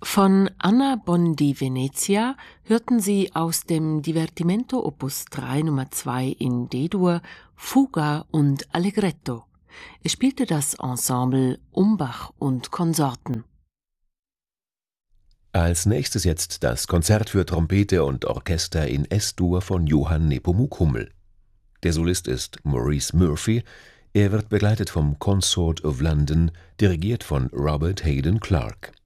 Von Anna Bondi-Venezia hörten Sie aus dem Divertimento Opus 3 Nummer 2 in D-Dur Fuga und Allegretto. Es spielte das Ensemble Umbach und Konsorten. Als nächstes jetzt das Konzert für Trompete und Orchester in S-Dur von Johann Nepomuk Hummel. Der Solist ist Maurice Murphy. Er wird begleitet vom Consort of London, dirigiert von Robert Hayden Clarke.